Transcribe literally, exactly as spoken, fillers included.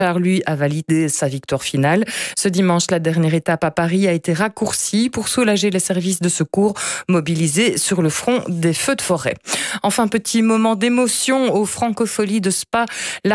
lui, a validé sa victoire finale. Ce dimanche, la dernière étape à Paris a été raccourcie pour soulager les services de secours mobilisés sur le front des feux de forêt. Enfin, petit moment d'émotion aux Francopholies de Spa. La